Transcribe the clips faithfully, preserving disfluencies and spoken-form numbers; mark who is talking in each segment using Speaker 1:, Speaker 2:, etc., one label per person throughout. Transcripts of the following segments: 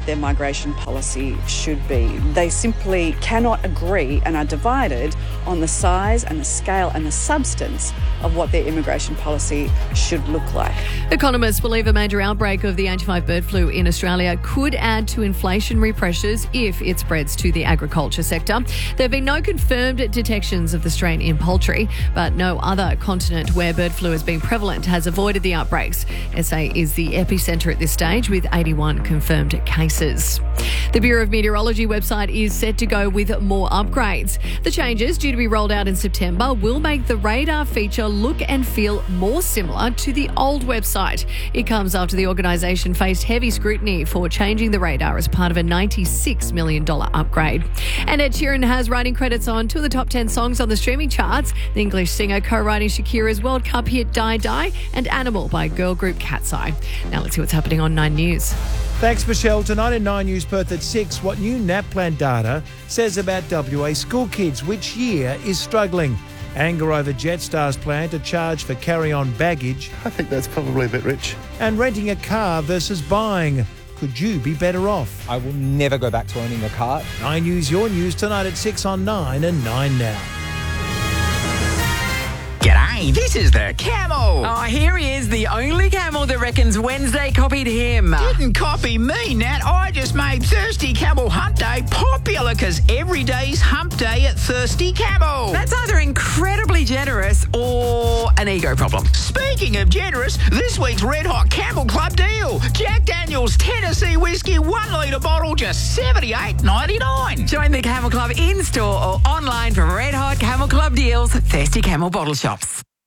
Speaker 1: their migration policy should be. They simply cannot agree and are divided on the size and the scale and the substance of what their immigration policy should look like.
Speaker 2: Economists believe a major outbreak of the H five bird flu in Australia could add to inflationary pressures if it spreads to the agriculture sector. There have been no confirmed detections of the strain in poultry, but no other continent where bird flu has been prevalent has avoided the outbreaks. S A is the epicentre at this stage with eighty-one confirmed cases. The Bureau of Meteorology website is set to go with more upgrades. The changes, due to be rolled out in September, will make the radar feature look and feel more similar to the old website. It comes after the organisation faced heavy scrutiny for changing the radar as part of a ninety-six million dollars upgrade. And Ed Sheeran has writing credits on two of the top ten songs on the streaming charts. The English singer co-writing Shakira's World Cup hit Die Die and Animal by girl group Cat's Eye. Now let's see what's happening on Nine News.
Speaker 3: Thanks, Michelle. Tonight in Nine News Perth at six, what new NAPLAN data says about W A school kids, which year is struggling. Anger over Jetstar's plan to charge for carry-on baggage.
Speaker 4: I think that's probably a bit rich.
Speaker 3: And renting a car versus buying. Could you be better off?
Speaker 5: I will never go back to owning a car.
Speaker 3: Nine News, your news tonight at six on Nine and Nine Now.
Speaker 6: G'day, this is the Camel. Oh, here he is, the only camel that reckons Wednesday copied him.
Speaker 7: Didn't copy me, Nat. I just made Thirsty Camel Hump Day popular because every day's hump day at Thirsty Camel.
Speaker 6: That's either incredibly generous or an ego problem.
Speaker 7: Speaking of generous, this week's Red Hot Camel Club deal. Jack Daniel's Tennessee whiskey, one litre bottle, just seventy-eight ninety-nine.
Speaker 6: Join the Camel Club in-store or online for Red Hot Camel Club deals at Thirsty Camel Bottle Shops.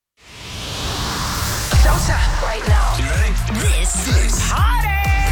Speaker 8: Showtime right now.
Speaker 9: You ready?
Speaker 8: This, this
Speaker 9: Party!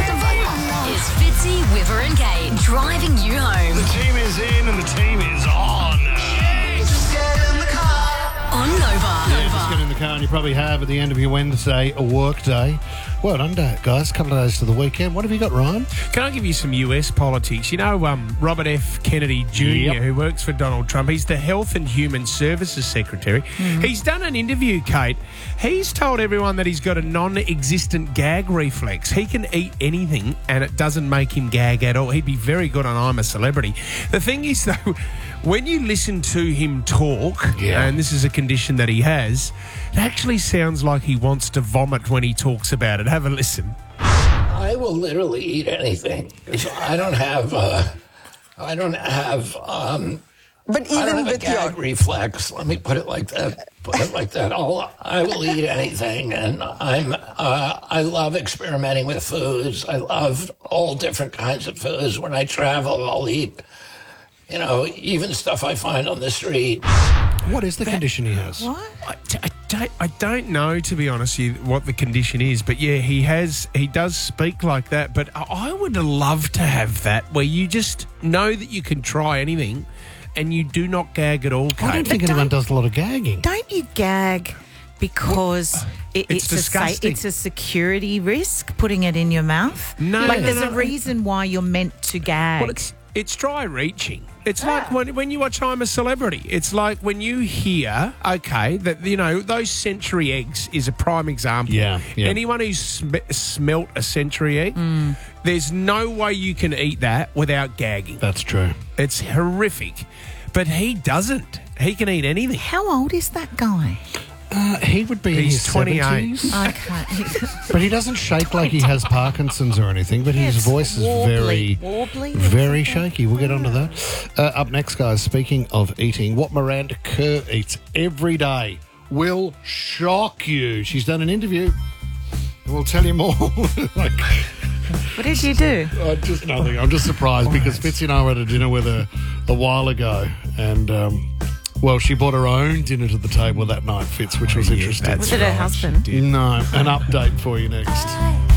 Speaker 8: is Fitzy, Whiver and Kate driving you home.
Speaker 9: The team is in and the team is on.
Speaker 8: Just get in the car. On Nova.
Speaker 10: Yeah, just get in the car, and you probably have at the end of your Wednesday a work day. Well done, guys. A couple of days to the weekend. What have you got, Ryan?
Speaker 11: Can I give you some U S politics? You know, um, Robert F. Kennedy Junior,
Speaker 10: Yep.
Speaker 11: who works for Donald Trump, he's the Health and Human Services Secretary. Mm-hmm. He's done an interview, Kate. He's told everyone that he's got a non-existent gag reflex. He can eat anything and it doesn't make him gag at all. He'd be very good on I'm a Celebrity. The thing is, though, when you listen to him talk,
Speaker 10: yeah.
Speaker 11: and this is a condition that he has, it actually sounds like he wants to vomit when he talks about it. Have a listen.
Speaker 12: I will literally eat anything. I don't have, uh, I don't have, um,
Speaker 13: but even
Speaker 12: I don't have
Speaker 13: with
Speaker 12: a gag
Speaker 13: your...
Speaker 12: reflex. Let me put it like that. Put it like that. I'll, I will eat anything, and I'm, uh, I love experimenting with foods. I love all different kinds of foods. When I travel, I'll eat, you know, even stuff I find on the street.
Speaker 10: What is the that, condition he has?
Speaker 13: What?
Speaker 11: I, I, don't, I don't know, to be honest with you, what the condition is. But, yeah, he has. He does speak like that. But I would love to have that where you just know that you can try anything and you do not gag at all, Kate.
Speaker 10: I don't think
Speaker 13: but
Speaker 10: anyone
Speaker 13: don't,
Speaker 10: does a lot of gagging.
Speaker 13: Don't you gag because well, it,
Speaker 11: it's,
Speaker 13: it's,
Speaker 11: disgusting.
Speaker 13: A, it's a security risk, putting it in your mouth?
Speaker 11: No.
Speaker 13: Like,
Speaker 11: no,
Speaker 13: there's
Speaker 11: no,
Speaker 13: a reason why you're meant to gag.
Speaker 11: Well, it's, it's dry reaching. It's yeah. like when, when you watch I'm a Celebrity. It's like when you hear, okay, that, you know, those century eggs is a prime example.
Speaker 10: Yeah. yeah.
Speaker 11: Anyone who's sm- smelt a century egg,
Speaker 13: mm.
Speaker 11: there's no way you can eat that without gagging.
Speaker 10: That's true.
Speaker 11: It's horrific. But he doesn't. He can eat anything.
Speaker 13: How old is that guy?
Speaker 10: Uh, he would be
Speaker 11: He's
Speaker 10: in his
Speaker 11: twenty-eight.
Speaker 10: seventies.
Speaker 13: Okay.
Speaker 10: But he doesn't shake like he has Parkinson's or anything, but his
Speaker 13: Yes,
Speaker 10: voice is
Speaker 13: warbly,
Speaker 10: very,
Speaker 13: warbly,
Speaker 10: very shaky. We'll get onto that. Uh, up next, guys, speaking of eating, what Miranda Kerr eats every day will shock you. She's done an interview, and we'll tell you more. like,
Speaker 13: what did you do?
Speaker 10: Uh, just nothing. I'm just surprised because Fitzy and I were at a dinner with her a while ago, and... Um, Well, she brought her own dinner to the table that night, Fitz, which was
Speaker 11: oh, yeah,
Speaker 10: interesting.
Speaker 13: Was it her husband?
Speaker 10: No, an update for you next.